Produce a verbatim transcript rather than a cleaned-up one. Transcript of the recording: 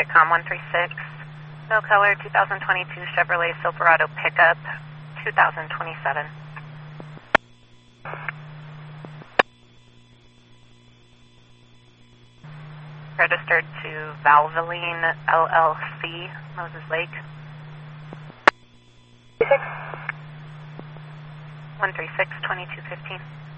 Kitcom one three six. Bill Keller, two thousand twenty-two Chevrolet Silverado pickup, two thousand twenty-seven. Registered to Valvoline L L C, Moses Lake. one three six, twenty-two fifteen.